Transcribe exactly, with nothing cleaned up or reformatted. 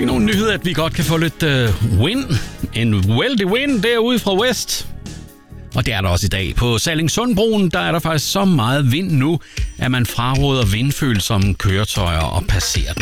ikke nogen nyhed, at vi godt kan få lidt uh, wind. En weldig wind derude fra West. Og det er der også i dag. På Sallingsundbroen, der er der faktisk så meget vind nu, at man fraråder vindfølsomme køretøjer og passerer den.